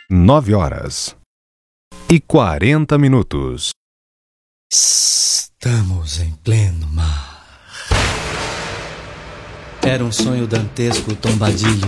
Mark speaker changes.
Speaker 1: 9h40.
Speaker 2: Estamos em pleno mar. Era um sonho dantesco, tombadilho